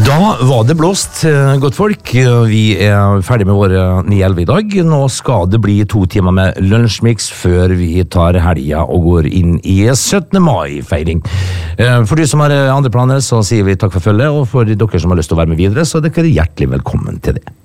Da var det blåst, godt folk. Vi ferdig med våre 9-11 I dag. Nå skal det bli 2 timer med lunsjmix før vi tar helga og går inn I 17. mai-feiring. For de som har andre planer, så sier vi takk for følget, og for dere som har lyst til å være med videre, så er dere hjertelig velkommen til det.